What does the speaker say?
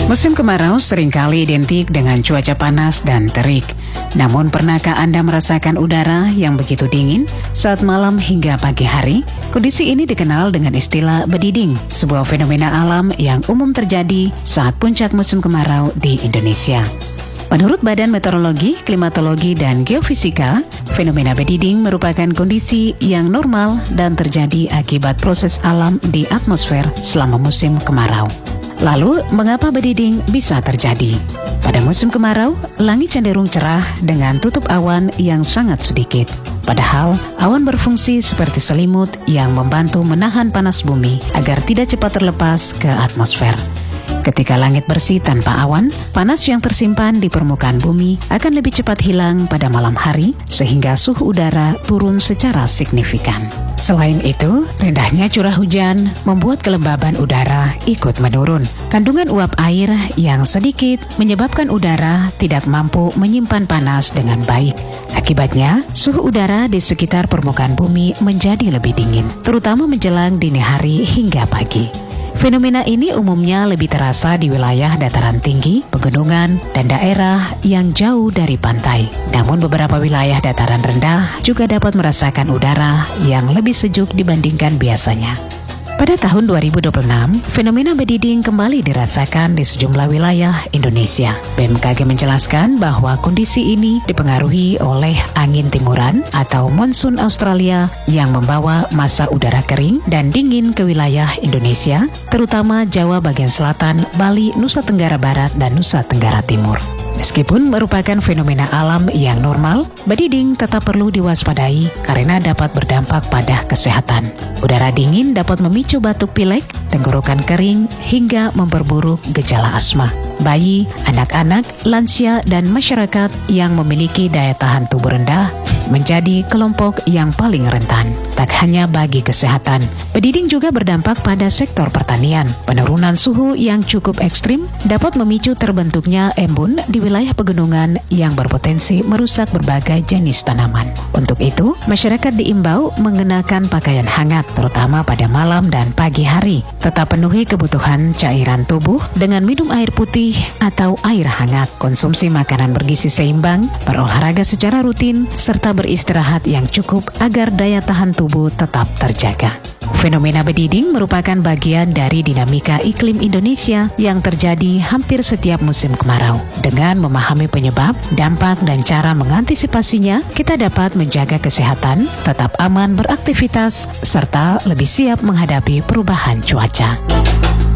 Musim kemarau seringkali identik dengan cuaca panas dan terik. Namun pernahkah Anda merasakan udara yang begitu dingin saat malam hingga pagi hari? Kondisi ini dikenal dengan istilah bediding, sebuah fenomena alam yang umum terjadi saat puncak musim kemarau di Indonesia. Menurut Badan Meteorologi, Klimatologi, dan Geofisika, fenomena bediding merupakan kondisi yang normal dan terjadi akibat proses alam di atmosfer selama musim kemarau. Lalu, mengapa bediding bisa terjadi? Pada musim kemarau, langit cenderung cerah dengan tutup awan yang sangat sedikit. Padahal, awan berfungsi seperti selimut yang membantu menahan panas bumi agar tidak cepat terlepas ke atmosfer. Ketika langit bersih tanpa awan, panas yang tersimpan di permukaan bumi akan lebih cepat hilang pada malam hari, sehingga suhu udara turun secara signifikan. Selain itu, rendahnya curah hujan membuat kelembaban udara ikut menurun. Kandungan uap air yang sedikit menyebabkan udara tidak mampu menyimpan panas dengan baik. Akibatnya, suhu udara di sekitar permukaan bumi menjadi lebih dingin, terutama menjelang dini hari hingga pagi. Fenomena ini umumnya lebih terasa di wilayah dataran tinggi, pegunungan, dan daerah yang jauh dari pantai. Namun beberapa wilayah dataran rendah juga dapat merasakan udara yang lebih sejuk dibandingkan biasanya. Pada tahun 2026, fenomena bediding kembali dirasakan di sejumlah wilayah Indonesia. BMKG menjelaskan bahwa kondisi ini dipengaruhi oleh angin timuran atau monsun Australia yang membawa massa udara kering dan dingin ke wilayah Indonesia, terutama Jawa bagian selatan, Bali, Nusa Tenggara Barat, dan Nusa Tenggara Timur. Meskipun merupakan fenomena alam yang normal, bediding tetap perlu diwaspadai karena dapat berdampak pada kesehatan. Udara dingin dapat memicu batuk pilek, tenggorokan kering, hingga memperburuk gejala asma. Bayi, anak-anak, lansia, dan masyarakat yang memiliki daya tahan tubuh rendah menjadi kelompok yang paling rentan. Tak hanya bagi kesehatan, bediding juga berdampak pada sektor pertanian. Penurunan suhu yang cukup ekstrim dapat memicu terbentuknya embun di wilayah pegunungan yang berpotensi merusak berbagai jenis tanaman. Untuk itu, masyarakat diimbau mengenakan pakaian hangat, terutama pada malam dan pagi hari. Tetap penuhi kebutuhan cairan tubuh dengan minum air putih atau air hangat, konsumsi makanan bergizi seimbang, berolahraga secara rutin, serta beristirahat yang cukup agar daya tahan tubuh tetap terjaga. Fenomena bediding merupakan bagian dari dinamika iklim Indonesia yang terjadi hampir setiap musim kemarau. Dengan memahami penyebab, dampak, dan cara mengantisipasinya, kita dapat menjaga kesehatan, tetap aman beraktivitas, serta lebih siap menghadapi perubahan cuaca.